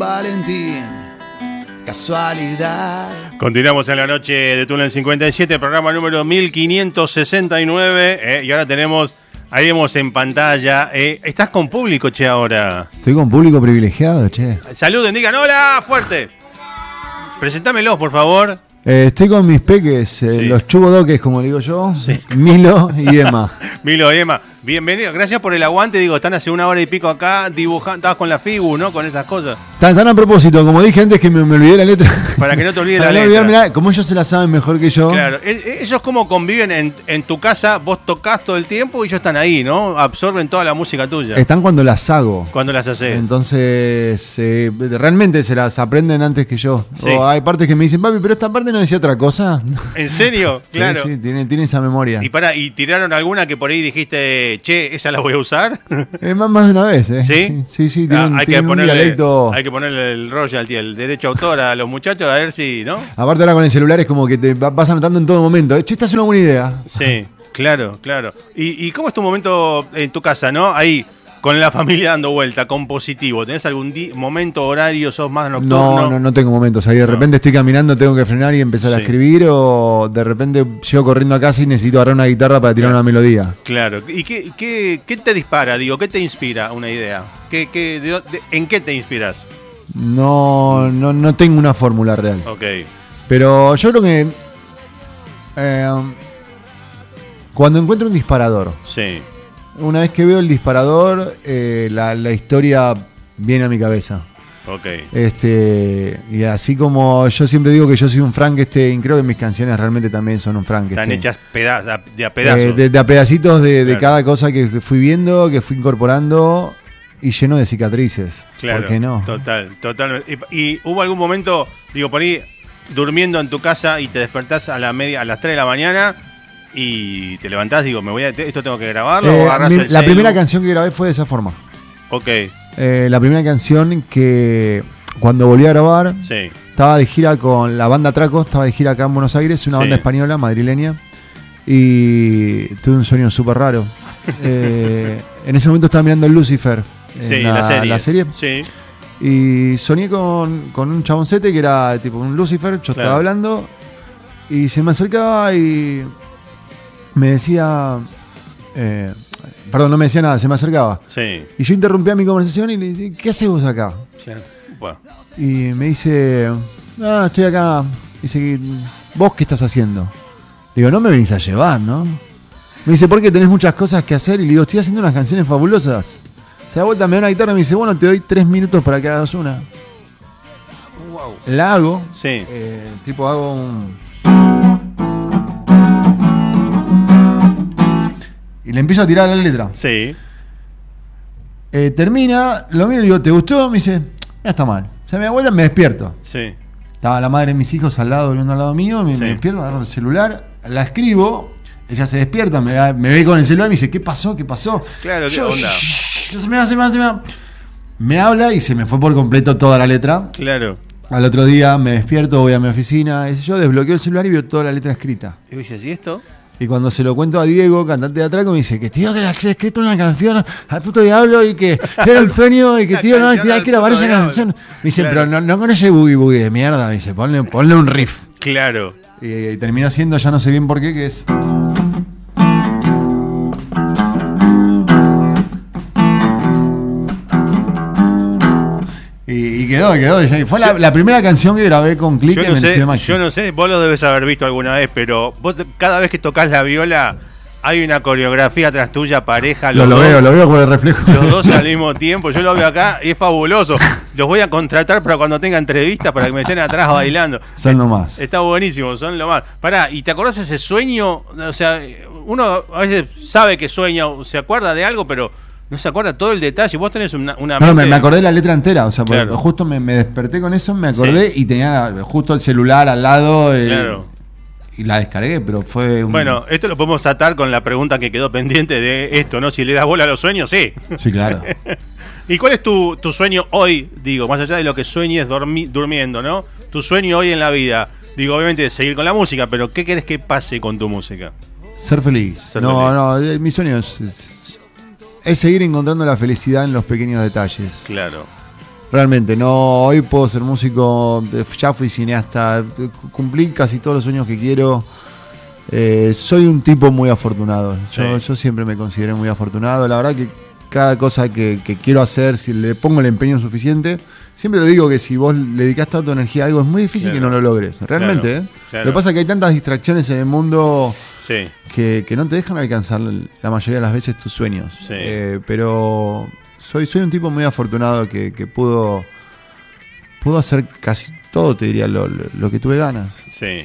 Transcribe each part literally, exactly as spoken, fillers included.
Valentín. Casualidad. Continuamos en la noche de Túnel cincuenta y siete, programa número mil quinientos sesenta y nueve. Eh, y ahora tenemos, ahí vemos en pantalla. Eh, ¿Estás con público, che, ahora? Estoy con público privilegiado, che. Saluden, digan hola, fuerte. Presentámelos, por favor. Eh, estoy con mis peques, eh, Sí. los chubodoques, como digo yo, Sí. Milo y Emma. Milo y Emma, bienvenido. Gracias por el aguante. Digo, están hace una hora y pico acá dibujando. Estabas con la figu, ¿no? Con esas cosas. Tan, tan a propósito, como dije antes que me, me olvidé la letra. Para que no te olvides la Para no letra. olvidarme, como ellos se la saben mejor que yo. Claro, e- ellos como conviven en, en tu casa, vos tocás todo el tiempo y ellos están ahí, ¿no? Absorben toda la música tuya. Están cuando las hago. Cuando las haces. Entonces, eh, realmente se las aprenden antes que yo. Sí. O hay partes que me dicen, papi, pero esta parte no decía otra cosa. ¿En serio? Sí, Claro. sí, tienen, tienen esa memoria. Y para, ¿y tiraron alguna que por ahí dijiste, che, esa la voy a usar? Eh, más, más de una vez, ¿eh? ¿Sí? Sí, sí, sí, Ah, tienen, hay, que tienen un ponerle, dialecto. hay que ponerle el royalty, el derecho a autor a los muchachos, a ver si, ¿no? Aparte ahora con el celular es como que te va- vas anotando en todo momento. Eh, Che, esta es una buena idea. Sí, claro, claro. ¿Y, y cómo es tu momento en tu casa, no? Ahí, con la familia dando vuelta, con positivo. ¿Tenés algún di- momento, horario, sos más nocturno? No, no, no tengo momentos. Ahí de repente estoy caminando, tengo que frenar y empezar a Sí. escribir, o de repente llego corriendo a casa y necesito agarrar una guitarra para tirar Claro. una melodía. Claro. ¿Y qué, qué, qué te dispara, digo? ¿Qué te inspira una idea? ¿Qué, qué, de dó- de- ¿En qué te inspiras? No, no, no tengo una fórmula real. Ok. Pero yo creo que eh, cuando encuentro un disparador, Sí. una vez que veo el disparador, eh, la, la historia viene a mi cabeza. Ok. Este, y así como yo siempre digo que yo soy un Frankenstein, creo que mis canciones realmente también son un Frankenstein. Están hechas peda- de a- de a pedazos. Eh, de, de a pedacitos de, de Claro. cada cosa que, que fui viendo, que fui incorporando y lleno de cicatrices. Claro. ¿Por qué no? Total, total. Y, y hubo algún momento, digo, por ahí durmiendo en tu casa y te despertás a la media, a las tres de la mañana y te levantás, digo, me voy a, esto tengo que grabarlo Eh, o agarrás mi- el la celu? primera canción que grabé fue de esa forma. Ok, Eh, la primera canción que cuando volví a grabar, sí. estaba de gira con la banda Traco, estaba de gira acá en Buenos Aires, una Sí. banda española, madrileña, y tuve un sueño súper raro. Eh, en ese momento estaba mirando Lucifer, en Sí, la, serie. la serie, Sí, y soñé con, con un chaboncete que era tipo un Lucifer, yo Claro. estaba hablando, y se me acercaba y me decía... eh, perdón, no me decía nada, se me acercaba. sí. Y yo interrumpía mi conversación y le dije, ¿qué haces vos acá? Bueno, Y me dice, ah, estoy acá. Dice, ¿vos qué estás haciendo? Le digo, no me venís a llevar, ¿no? Me dice, ¿por qué tenés muchas cosas que hacer? Y le digo, estoy haciendo unas canciones fabulosas. Se da vuelta, me da una guitarra y me dice, bueno, te doy tres minutos para que hagas una. wow. La hago. Sí, Eh, tipo, hago un... Y le empiezo a tirar la letra. sí. Eh, termina, lo miro y le digo, ¿te gustó? Me dice, no está mal. Se me da vuelta y me despierto. Sí, Estaba la madre de mis hijos al lado, durmiendo al lado mío, me, Sí. me despierto, agarro el celular, la escribo, ella se despierta, me, da- me ve con el celular y me dice, ¿qué pasó? ¿Qué pasó? Claro, ¿qué Yo, onda? "Shh, se me va, se me va, se me va". Me habla y se me fue por completo toda la letra. claro. Al otro día me despierto, voy a mi oficina, y yo desbloqueo el celular y veo toda la letra escrita. Y dices, ¿y esto? Y cuando se lo cuento a Diego, cantante de Atraco, me dice que tío, que le has escrito una canción al puto diablo y que era el sueño y que La tío, no, canción tío, hay al que grabar puto esa diablo. canción. Me dice, Claro. pero no, no con ese boogie boogie de mierda. Me dice, ponle, ponle un riff. Claro. Y, y terminó siendo, ya no sé bien por qué, que es... Y, y quedó, quedó. Y fue la, la primera canción que grabé con Click Yo en no, el sé, estudio Maxi. yo no sé, vos lo debes haber visto alguna vez, pero vos te- cada vez que tocas la viola hay una coreografía atrás tuya, pareja, Lo, los lo dos, veo, lo veo por el reflejo. los dos al mismo tiempo. Yo lo veo acá y es fabuloso. Los voy a contratar para cuando tenga entrevistas para que me estén atrás bailando. Son nomás. Está buenísimo, son lo más. Pará, ¿y te acordás ese sueño? O sea, uno a veces sabe que sueña, o se acuerda de algo, pero no se acuerda todo el detalle. Vos tenés una, una No, no, me, mente- me acordé de la letra entera, o sea, porque Claro. justo me, me desperté con eso, me acordé y tenía justo el celular al lado eh, Claro. y la descargué, pero fue un... Bueno, esto lo podemos atar con la pregunta que quedó pendiente de esto, ¿no? Si le das bola a los sueños, sí. Sí, claro. ¿Y cuál es tu, tu sueño hoy? Digo, más allá de lo que sueñes dormi- durmiendo, ¿no? Tu sueño hoy en la vida. Digo, obviamente seguir con la música, pero ¿qué querés que pase con tu música? Ser feliz. Ser no, feliz. no, eh, mi sueño es, es, es seguir encontrando la felicidad en los pequeños detalles. Claro. Realmente, no, hoy puedo ser músico, ya fui cineasta, cumplí casi todos los sueños que quiero. Eh, soy un tipo muy afortunado. Yo, Sí. yo siempre me consideré muy afortunado. La verdad que cada cosa que, que quiero hacer, si le pongo el empeño suficiente, siempre lo digo que si vos le dedicás toda tu energía a algo, es muy difícil Claro. que no lo logres. Realmente, Claro, ¿eh? claro. Lo que pasa es que hay tantas distracciones en el mundo Sí. que, que no te dejan alcanzar la mayoría de las veces tus sueños. Sí. Eh, pero soy, soy un tipo muy afortunado que, que pudo, pudo hacer casi todo, te diría, lo, lo, lo que tuve ganas. Sí.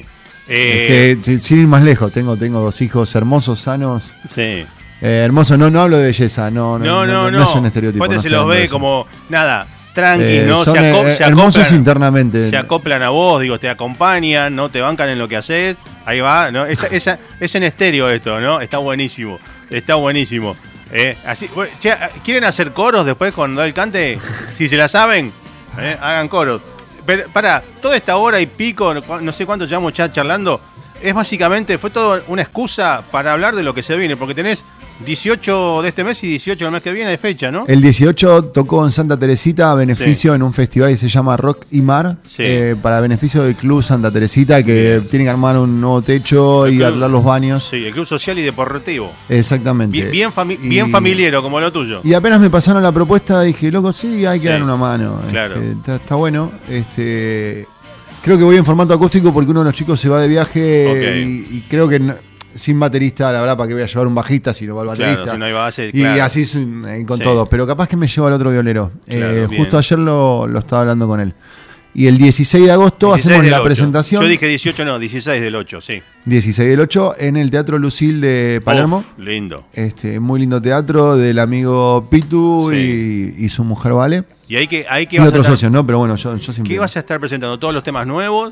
Eh, Este, sin- sin ir más lejos, tengo, tengo dos hijos hermosos, sanos. sí. Eh, hermosos, no, no hablo de belleza, no, No, no, no. no es un estereotipo. Después no se estoy los hablando de ve eso. como, nada, tranqui, Eh, ¿no? son, Se, aco- eh, se hermosos acoplan, internamente. se acoplan a vos, digo, te acompañan, ¿no? Te bancan en lo que haces. Ahí va, ¿no? Esa, esa, es en estéreo esto, ¿no? Está buenísimo. Está buenísimo. Eh, así, bueno, che, ¿quieren hacer coros después cuando él cante? Si se la saben, eh, hagan coros. Pero, para, toda esta hora y pico, no sé cuánto llevamos ya charlando, es básicamente, fue todo una excusa para hablar de lo que se viene, porque tenés dieciocho de este mes y dieciocho del mes que viene de fecha, ¿no? El dieciocho tocó en Santa Teresita a beneficio en un festival que se llama Rock y Mar, Sí. eh, para beneficio del Club Santa Teresita, que Bien. tiene que armar un nuevo techo El y club- arreglar los baños. Sí, el Club Social y Deportivo. Exactamente. Bien, bien, fami- Y- bien familiero, como lo tuyo. Y apenas me pasaron la propuesta, dije, loco, sí, hay que Sí. dar una mano. Claro. Este, está, está bueno. Este, creo que voy en formato acústico porque uno de los chicos se va de viaje Ok. y, y creo que no- sin baterista, la verdad, para que voy a llevar un bajista si no va el baterista. Claro, si no hay base, Y claro. así eh, con Sí. todo. Pero capaz que me llevo al otro violero. Claro, Eh, bien. justo ayer lo, lo estaba hablando con él. Y el dieciséis de agosto dieciséis hacemos del la ocho. presentación. Yo dije dieciocho, no, dieciséis del ocho, sí. dieciséis del ocho en el Teatro Lucil de Palermo. Uf, lindo. Este, muy lindo teatro del amigo Pitu Sí. y, y su mujer Vale. Y hay que, hay que Y vas a otros estar- socios, ¿no? Pero bueno, yo, yo siempre. ¿Qué vas a estar presentando? ¿Todos los temas nuevos?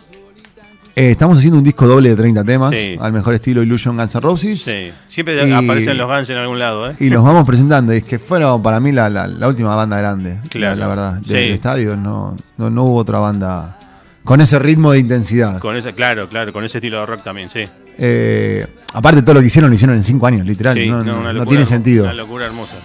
Eh, estamos haciendo un disco doble de treinta temas, Sí. al mejor estilo Illusion Guns N' Roses. Sí. Siempre Y- aparecen los Guns en algún lado, ¿eh? Y los vamos presentando. Y es que fueron para mí la, la- la última banda grande, Claro. la, la verdad. De, Sí. de estadios, no, no, no hubo otra banda con ese ritmo de intensidad. Con ese, claro, claro, con ese estilo de rock también, sí. Eh, aparte, todo lo que hicieron, lo hicieron en cinco años, literal. Sí, no, no, no- una no locura tiene hermosa, sentido. Una locura hermosa.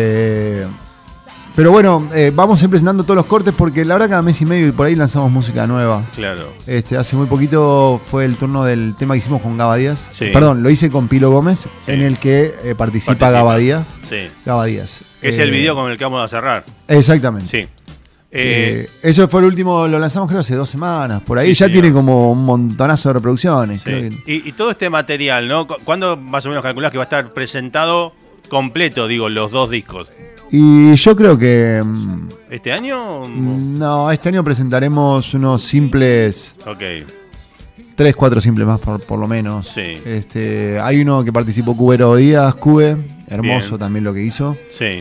Eh, pero bueno, eh, vamos a ir presentando todos los cortes porque la verdad cada mes y medio y por ahí lanzamos música nueva. Claro. Este, hace muy poquito fue el turno del tema que hicimos con Gaba Díaz. Sí. Perdón, lo hice con Pilo Gómez, Sí. en el que eh, participa, Participa. Gaba Díaz. Sí. Gaba Díaz. Es Eh, el video con el que vamos a cerrar. Exactamente. Sí. Eh, Eh, eso fue el último, lo lanzamos creo hace dos semanas. Por ahí Sí, ya señor. tiene como un montonazo de reproducciones. sí. creo que- y, y todo este material, ¿no? Cu- ¿Cuándo más o menos calculás que va a estar presentado completo, digo, los dos discos? Y yo creo que. mm, ¿Este año? No, este año presentaremos unos simples. Ok. Tres, cuatro simples más por, por lo menos. Sí. Este, hay uno que participó Cubero Díaz, Cube, hermoso Bien. también lo que hizo. Sí.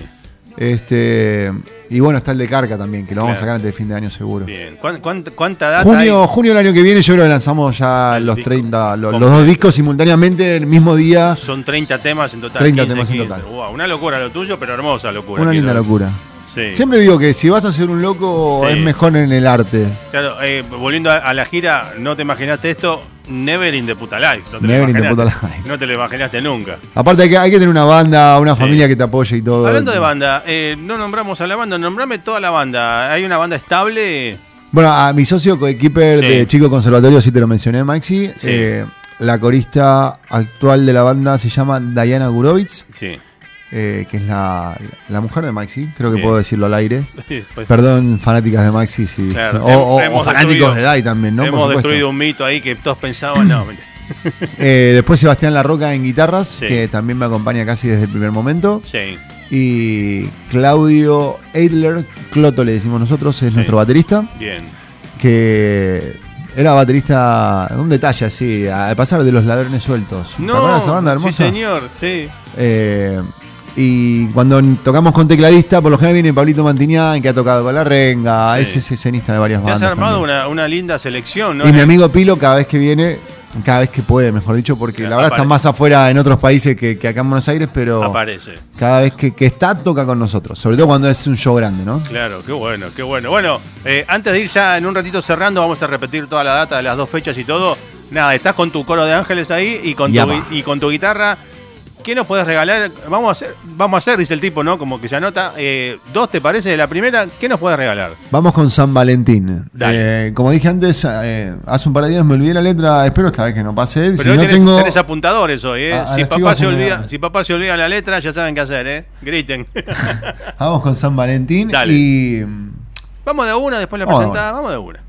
Este, y bueno, está el de Carca también, que lo vamos a Claro. sacar antes de fin de año seguro. Bien. ¿Cuán- cuánta, cuánta data Junio, hay? junio del año que viene yo creo que lanzamos ya El los disco treinta, los, los completo. dos discos simultáneamente el mismo día. Son treinta temas en total. treinta quince, temas en quince. total. Wow, una locura lo tuyo, pero hermosa locura. Una quiero linda decir. locura. Sí. Siempre digo que si vas a ser un loco Sí. es mejor en el arte. Claro, eh, volviendo a, a la gira, no te imaginaste esto, never in the puta life. No te lo Never in the imaginaste. puta life. No te lo imaginaste nunca. Aparte hay que, hay que tener una banda, una Sí. familia que te apoye y todo. Hablando de banda, eh, no nombramos a la banda, nombrame toda la banda. ¿Hay una banda estable? Bueno, a mi socio coequiper Sí. de Chico Conservatorio, sí te lo mencioné, Maxi. Sí. Eh, la corista actual de la banda se llama Diana Gurovitz, Sí. eh, que es la, la mujer de Maxi, creo que Bien. puedo decirlo al aire. Pues, Perdón, fanáticas de Maxi, sí. Claro, o, o- hemos o fanáticos destruido- de Dai también, ¿no? Por hemos supuesto. destruido un mito ahí que todos pensaban, no. mentira. Eh, después Sebastián Larroca en guitarras, Sí. que también me acompaña casi desde el primer momento. Sí, Y Claudio Eidler, Cloto le decimos nosotros, es Sí. nuestro baterista. bien. Que era baterista, un detalle así, a pasar de Los Ladrones Sueltos. ¿Te acuerdas de esa banda hermosa? sí señor, sí. Eh, y cuando tocamos con tecladista, por lo general viene Pablito Mantiñán, que ha tocado con La Renga, Sí. es ese escenista de varias Te has bandas. armado también. una, una linda selección, ¿no? Y mi amigo Pilo, cada vez que viene, cada vez que puede, mejor dicho, porque la verdad Aparece. está más afuera en otros países que, que acá en Buenos Aires, pero Aparece. cada vez que, que está, toca con nosotros. Sobre todo cuando es un show grande, ¿no? Claro, qué bueno, qué bueno. Bueno, eh, antes de ir ya en un ratito cerrando, vamos a repetir toda la data de las dos fechas y todo. Nada, estás con tu coro de ángeles ahí y con, Ya tu, va. gui- y con tu guitarra. ¿qué nos podés regalar? Vamos a hacer, vamos a hacer, dice el tipo, ¿no? Como que se anota. Eh, ¿Dos te parece de la primera? ¿Qué nos podés regalar? Vamos con San Valentín. Eh, como dije antes, eh, hace un par de días me olvidé la letra. Espero esta vez que no pase. Pero si hoy no tenés, tengo... tenés apuntadores hoy, ¿eh? A- a si, las papá chivas se en la- olvida, si papá se olvida la letra, ya saben qué hacer, ¿eh? Griten. Vamos con San Valentín Dale. y... Vamos de una, después la Vamos de presentás. Vamos de una.